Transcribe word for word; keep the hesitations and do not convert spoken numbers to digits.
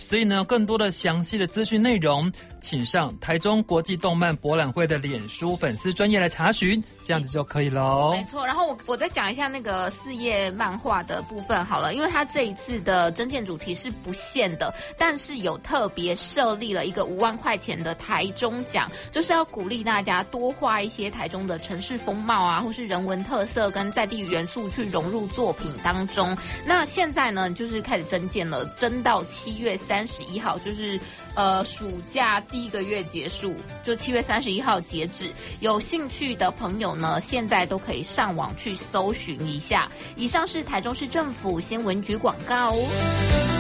所以呢，更多的详细的资讯内容，请上台中国际动漫博览会的脸书粉丝专页来查询，这样子就可以咯。 没错，然后我我再讲一下那个四页漫画的部分好了，因为它这一次的征件主题是不限的，但是有特别设立了一个五万块钱的台中奖，就是要鼓励大家多画一些台中的城市风貌啊，或是人文特色跟在地元素去融入作品当中。那现在呢，就是开始征件了，征到七月三十一号，就是呃暑假第一个月结束，就七月三十一号截止。有兴趣的朋友呢，现在都可以上网去搜寻一下。以上是台中市政府新闻局广告。